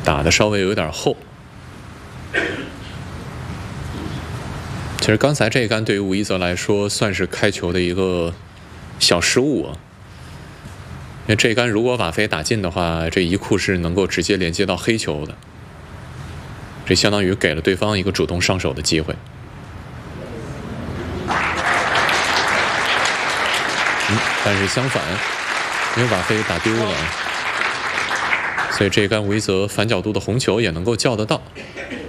打的稍微有点厚。其实刚才这一杆对于吴一泽来说算是开球的一个小失误啊。因为这一杆如果瓦菲打进的话，这一库是能够直接连接到黑球的，这相当于给了对方一个主动上手的机会。但是相反，因为瓦菲打丢了，所以这一杆吴一泽反角度的红球也能够叫得到。